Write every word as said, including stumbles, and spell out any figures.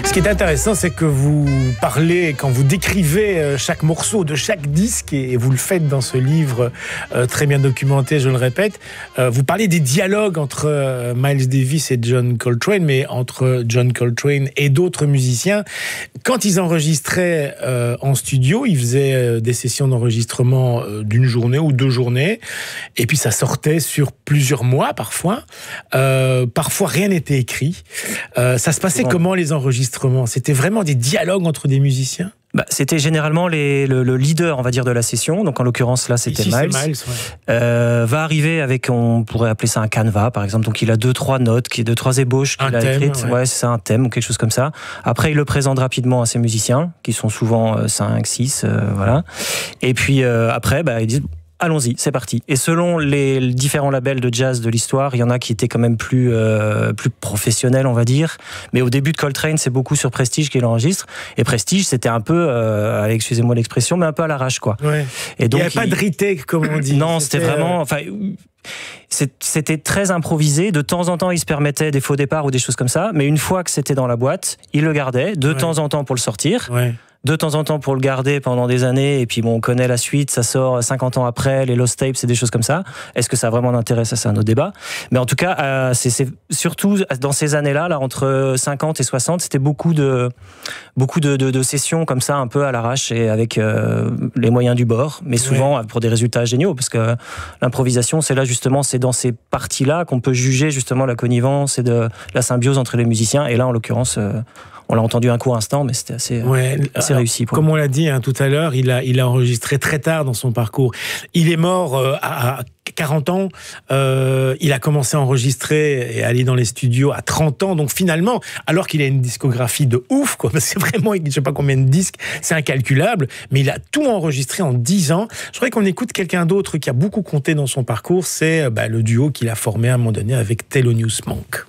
Ce qui est intéressant, c'est que vous parlez, quand vous décrivez chaque morceau de chaque disque, et vous le faites dans ce livre euh, très bien documenté, je le répète, euh, vous parlez des dialogues entre euh, Miles Davis et John Coltrane, mais entre John Coltrane et d'autres musiciens. Quand ils enregistraient euh, en studio, ils faisaient euh, des sessions d'enregistrement euh, d'une journée ou deux journées, et puis ça sortait sur plusieurs mois parfois. Euh, parfois, rien n'était écrit. Euh, ça se passait comment, les enregistrements? C'était vraiment des dialogues entre des musiciens? Bah, c'était généralement les, le, le leader, on va dire, de la session. Donc en l'occurrence là, c'était Ici, Miles. Miles ouais. euh, va arriver avec, on pourrait appeler ça un canevas, par exemple. Donc il a deux trois notes, qui deux trois ébauches qu'il a thème, écrites. Ouais, ouais c'est un thème ou quelque chose comme ça. Après, il le présente rapidement à ses musiciens, qui sont souvent euh, cinq, six, euh, voilà. Et puis euh, après, bah, ils disent. Allons-y, c'est parti. Et selon les différents labels de jazz de l'histoire, il y en a qui étaient quand même plus euh, plus professionnels, on va dire. Mais au début de Coltrane, c'est beaucoup sur Prestige qu'il enregistre. Et Prestige, c'était un peu, euh, excusez-moi l'expression, mais un peu à l'arrache, quoi. Ouais. Et donc, il n'y avait pas il... de retake, comme on dit. Non, c'était vraiment... Euh... Enfin, c'était très improvisé. De temps en temps, il se permettait des faux départs ou des choses comme ça. Mais une fois que c'était dans la boîte, il le gardait de ouais. temps en temps pour le sortir. Ouais. De temps en temps pour le garder pendant des années, et puis bon, on connaît la suite, ça sort cinquante ans après, les lost tapes, c'est des choses comme ça. Est-ce que ça a vraiment d'intérêt? Ça, c'est un autre débat. Mais en tout cas, euh, c'est surtout dans ces années-là, là, entre cinquante et soixante, c'était beaucoup de, beaucoup de, de, de sessions comme ça, un peu à l'arrache et avec euh, les moyens du bord, mais souvent ouais. pour des résultats géniaux, parce que l'improvisation, c'est là justement, c'est dans ces parties-là qu'on peut juger justement la connivence et de la symbiose entre les musiciens. Et là, en l'occurrence, euh, on l'a entendu un court instant, mais c'était assez, ouais. assez Alors, réussi. Comme on l'a dit hein, tout à l'heure, il a, il a enregistré très tard dans son parcours. Il est mort euh, à quarante ans. Euh, il a commencé à enregistrer et à aller dans les studios à trente ans. Donc finalement, alors qu'il a une discographie de ouf, quoi, parce que c'est vraiment, je ne sais pas combien de disques, c'est incalculable, mais il a tout enregistré en dix ans. Je voudrais qu'on écoute quelqu'un d'autre qui a beaucoup compté dans son parcours, c'est bah, le duo qu'il a formé à un moment donné avec Thelonious Monk.